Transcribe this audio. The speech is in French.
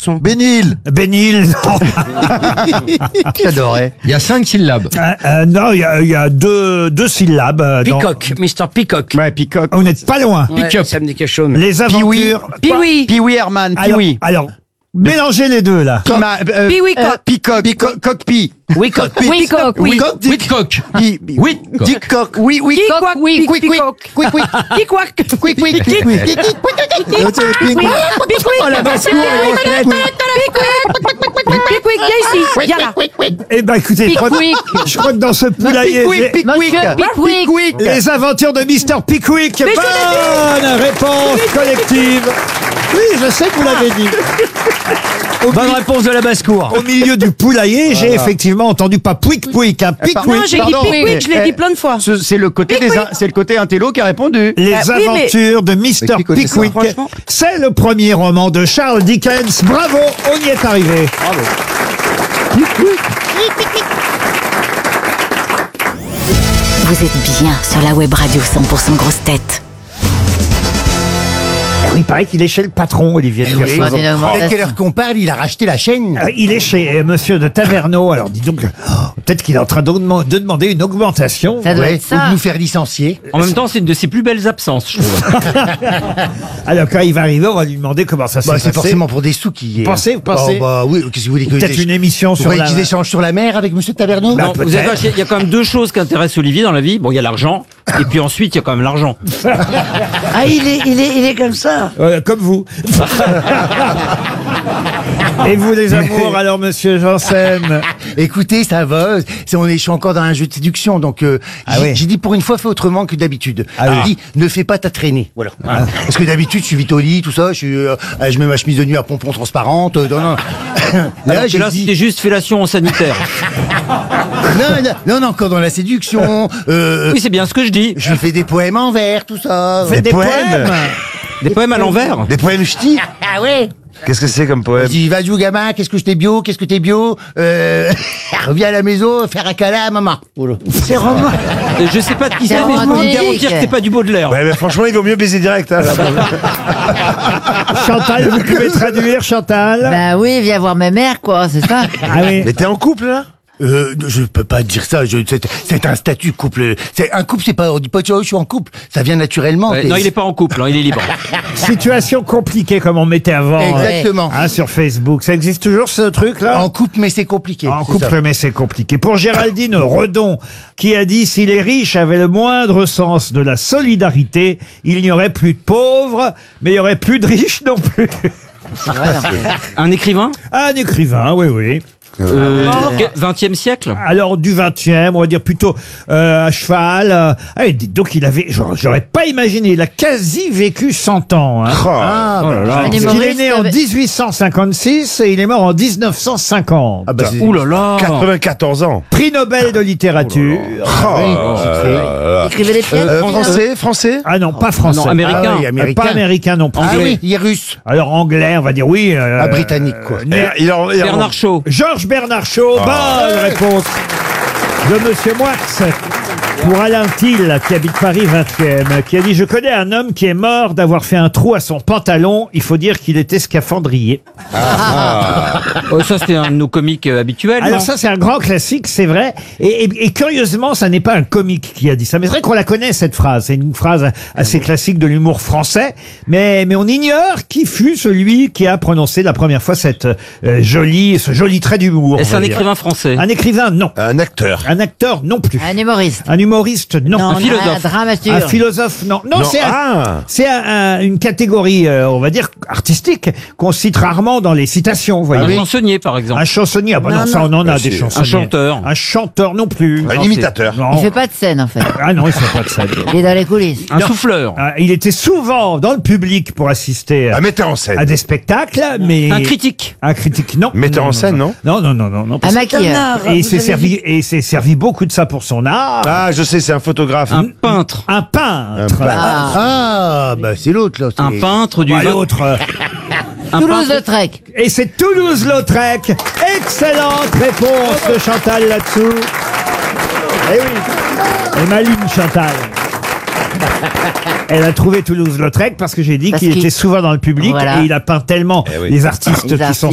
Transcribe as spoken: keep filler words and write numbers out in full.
garçon. Bénil. Bénil, non. J'adorais. Il y a cinq syllabes. Euh, euh, non, il y a, il y a deux, deux syllabes. euh, dans- Peacock, mister Peacock. Ouais, Peacock. Vous n'êtes pas loin. Ouais, Pick-up. ça me dit quelque chose. mais- Les Pee-wee. aventures. Pee-wee. Pee-wee Herman. Alors, Pee-wee. alors, mélangez les deux là. Pima- euh, Pee-wee euh, Cock. Peacock. Peacock. Cockpit. Wicock. Wicock, oui. Cock. Dick. Whitcock. Pi- Whitcock. Dick Cock. Oui, oui. Peacock, oui, Quick, quick, Peacock. quick, quick. Peacock. Quick, quick, quick, quick. Oh la basse-cour, Pickwick, viens ici, viens là. Eh ben écoutez, je crois, Pickwick. je crois que dans ce poulailler, Pickwick, j'ai- Pickwick. Monsieur Pickwick. Pickwick. les aventures de mister Pickwick. Mais je Bonne réponse collective. Oui, je sais que vous l'avez dit. Au, Bonne mi- réponse de la basse-cour. au milieu du poulailler, j'ai effectivement entendu pas Pouic Pouic, un Pickwick. Non, j'ai dit Pardon, Pickwick, je l'ai eh, dit plein de fois. Ce- C'est le côté des, in- c'est le côté intello qui a répondu. Les Ah oui, mais- aventures de mister Mais qui connaît ça, Pickwick. franchement C'est le premier roman de Charles Dickens. Bravo, on y est arrivé. Vous êtes bien sur la web radio cent pour cent grosse tête. Oui, il paraît qu'il est chez le patron, Olivier. de Kersauzon. c'est une augmentation. Dès quelle heure qu'on parle, il a racheté la chaîne. Euh, Il est chez euh, Monsieur de Taverneau. Alors, dis donc, oh, peut-être qu'il est en train de, deman- de demander une augmentation. Ça doit Ouais, être ou de ça. nous faire licencier. En même temps, c'est une de ses plus belles absences, je trouve. Alors, quand il va arriver, on va lui demander comment ça s'est Bah, passé. c'est forcément pour des sous qui. Vous pensez, vous pensez Oh, bah oui, qu'est-ce que vous voulez que Peut-être je- une émission Vous sur croyez la... qu'ils échangent sur la mer avec Monsieur Taverneau Bah, Non, vous peut-être. avez pas- il y a quand même deux choses qui intéressent Olivier dans la vie. Bon, il y a l'argent, et puis ensuite, il y a quand même l'argent. Ah, il est, il est, il est comme ça. Euh, comme vous. Et vous, les amours, alors, Monsieur Janssen? Écoutez, ça va. C'est, on est, je suis encore dans un jeu de séduction, donc euh, Ah j'ai, oui. j'ai dit pour une fois, fais autrement que d'habitude. Ah J'ai oui. dit, ne fais pas ta traînée. Voilà. Parce que d'habitude, je suis vite au lit, tout ça. Je, suis, euh, je mets ma chemise de nuit à pompons transparente. euh, non, non. Alors que j'ai là, dit, c'était juste fellation sanitaire. non, non, non, non, encore dans la séduction. Euh, Oui, c'est bien ce que je dis. je fais des poèmes en vers, tout ça. Faites des poèmes. Des poèmes à l'envers. Des poèmes ch'tis. Ah ouais. Qu'est-ce que c'est comme Je poème? dis, vas-y, gamin, qu'est-ce que je t'ai bio, qu'est-ce que t'es bio, euh, reviens à la maison, faire un câlin à maman. Voilà. C'est roman. Euh, Je sais pas de qui C'est c'est, mais je peux vous romantique. garantir que c'est pas du Baudelaire. Ouais, mais franchement, il vaut mieux baiser direct. Hein, Chantal, vous pouvez traduire, Chantal? Bah oui, viens voir ma mère, quoi, c'est ça. Ah oui. Mais t'es en couple, là? Euh, je peux pas dire ça. Je, c'est, c'est un statut couple. C'est un couple, c'est pas. On dit pas oh, je suis en couple. Ça vient naturellement. Ouais, C'est- non, il est pas en couple, hein, il est libre. Situation compliquée, comme on mettait avant. Exactement. Hein, sur Facebook. Ça existe toujours, ce truc-là? En couple, mais c'est compliqué. En c'est couple, ça. mais c'est compliqué. Pour Géraldine Redon, qui a dit « Si les riches avaient le moindre sens de la solidarité, il n'y aurait plus de pauvres, mais il n'y aurait plus de riches non plus. Un écrivain » Un écrivain, oui, oui. euh, vingtième siècle. Alors, du vingtième, on va dire plutôt euh, à cheval. euh, Ah, et dites donc, il avait... j'aurais- J'aurais pas imaginé, il a quasi vécu cent ans. Hein. Ah, Oh là là. Un Parce qu'il est humoriste né en avec- dix-huit cent cinquante-six et il est mort en dix-neuf cent cinquante. ah bah c'est. Ouh là là. quatre-vingt-quatorze ans. Prix Nobel de littérature. Euh, Il écrivait des pièces. euh, lui, hein. français, français. Ah non, pas français. Non, américain. Ah oui, Euh, américain. Pas américain non plus. Ah oui, il est russe. Alors anglais, on va dire oui. euh, Ah, britannique, quoi. euh, né- Il en- il en- Bernard Shaw. Georges Bernard Shaw, bonne réponse de Monsieur Moix. Pour Alain Thiel, qui habite Paris vingtième, qui a dit « Je connais un homme qui est mort d'avoir fait un trou à son pantalon. Il faut dire qu'il était scaphandrier. Oh, ça, c'était un de nos comiques euh, » habituels. Alors non ça, c'est un grand classique, c'est vrai. Et, et- et curieusement, ça n'est pas un comique qui a dit ça. Mais c'est vrai qu'on la connaît, cette phrase. C'est une phrase assez classique de l'humour français. Mais, mais on ignore qui fut celui qui a prononcé la première fois cette euh, jolie, ce joli trait d'humour. Et on c'est va un dire. écrivain français. Un écrivain, non. Un acteur. Un acteur, non plus. Un humoriste. Un humoriste, non. Non, Un philosophe. Un dramaturge. Un philosophe, non. Non, Non, c'est un- ah. c'est un- un- une catégorie, euh, on va dire, artistique, qu'on cite rarement dans les citations, vous voyez. Un chansonnier, par exemple. Un chansonnier, ah bah non, Non, ça on en a Bah, des c'est- chansonniers. Un chanteur. Un chanteur non plus. Un Non, imitateur. Non. Il fait pas de scène, en fait. Ah non, il fait pas de ça. Il est dans les coulisses. Un souffleur. Ah, il était souvent dans le public pour assister à, Un metteur en scène. à des spectacles, mais... Un critique. Un critique, non. Metteur en scène, non Non, non, non, non. non Un parce- maquilleur. Et il s'est servi, et il s'est servi beaucoup de ça pour son art. Ah, je sais, c'est un photographe. Un peintre. Un peintre. Un peintre. Ah, bah c'est l'autre là. c'est- Un peintre du... Bah, l'autre. euh, un Toulouse-Lautrec. Et c'est Toulouse-Lautrec. Excellente réponse de Chantal là-dessous. Eh oui. Et maline Chantal. Elle a trouvé Toulouse-Lautrec parce que j'ai dit Parce qu'il qu'il- était souvent dans le public Voilà. et il a peint tellement Eh oui. les artistes Les qui sont